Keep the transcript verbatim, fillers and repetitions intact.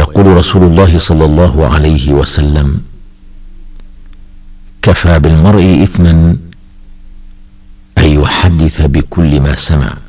ويقول رسول الله صلى الله عليه وسلم: كفى بالمرء إثما أن يحدث بكل ما سمع.